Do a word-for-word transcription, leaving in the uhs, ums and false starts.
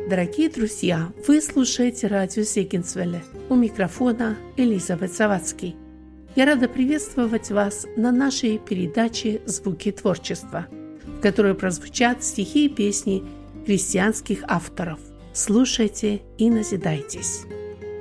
Дорогие друзья, вы слушаете радио Зегенсвелле. У микрофона Элизабет Завадский. Я рада приветствовать вас на нашей передаче «Звуки творчества», в которой прозвучат стихи и песни христианских авторов. Слушайте и назидайтесь.